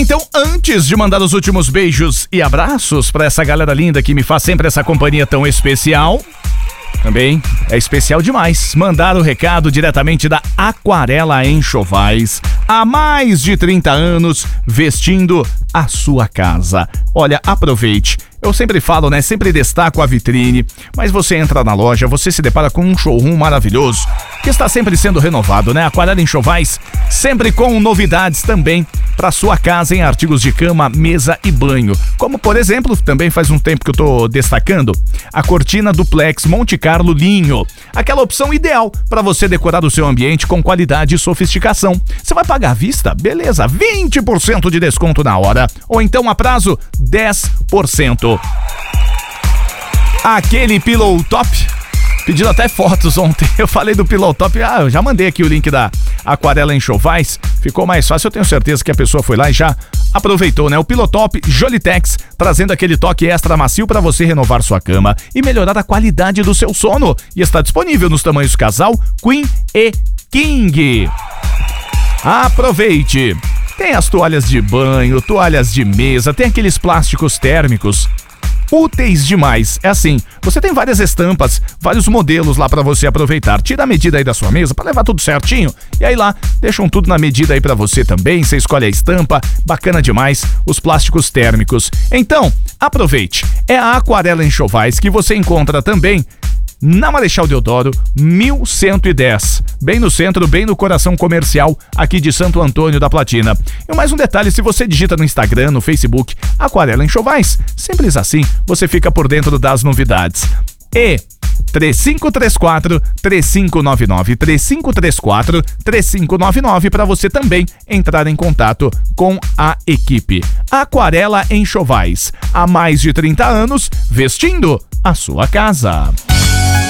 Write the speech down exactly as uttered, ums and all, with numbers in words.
Então, antes de mandar os últimos beijos e abraços pra essa galera linda que me faz sempre essa companhia tão especial, também é especial demais mandar o recado diretamente da Aquarela Enxovais. Há mais de trinta anos vestindo a sua casa. Olha, aproveite. Eu sempre falo, né? Sempre destaco a vitrine, mas você entra na loja, você se depara com um showroom maravilhoso, que está sempre sendo renovado, né? Aquarela Enxovais, sempre com novidades também para sua casa em artigos de cama, mesa e banho. Como, por exemplo, também faz um tempo que eu tô destacando, a cortina duplex Monte Carlo Linho. Aquela opção ideal para você decorar o seu ambiente com qualidade e sofisticação. Você vai pagar à vista? Beleza, vinte por cento de desconto na hora. Ou então a prazo, dez por cento. Aquele Pillow Top, pedindo até fotos ontem, eu falei do Pillow Top, ah, eu já mandei aqui o link da Aquarela Enxovais, ficou mais fácil, eu tenho certeza que a pessoa foi lá e já aproveitou, né? O Pillow Top Jolitex, trazendo aquele toque extra macio para você renovar sua cama e melhorar a qualidade do seu sono, e está disponível nos tamanhos casal, Queen e King. Aproveite! Tem as toalhas de banho, toalhas de mesa, tem aqueles plásticos térmicos úteis demais. É assim, você tem várias estampas, vários modelos lá pra você aproveitar. Tira a medida aí da sua mesa pra levar tudo certinho. E aí lá, deixam tudo na medida aí pra você também. Você escolhe a estampa, bacana demais, os plásticos térmicos. Então, aproveite. É a Aquarela Enxovais que você encontra também na Marechal Deodoro, mil cento e dez, bem no centro, bem no coração comercial aqui de Santo Antônio da Platina. E mais um detalhe, se você digita no Instagram, no Facebook, Aquarela Enxovais, simples assim, você fica por dentro das novidades. E três cinco três quatro, três cinco nove nove, três cinco três quatro, três cinco nove nove para você também entrar em contato com a equipe. Aquarela Enxovais, há mais de trinta anos, vestindo a sua casa.